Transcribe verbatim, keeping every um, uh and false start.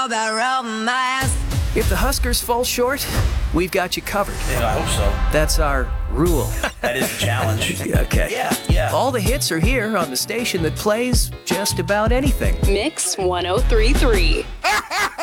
If the Huskers fall short, we've got you covered. Yeah, I hope so. That's our rule. That is a challenge. Okay. Yeah, yeah. All the hits are here on the station that plays just about anything. Mix one oh three point three.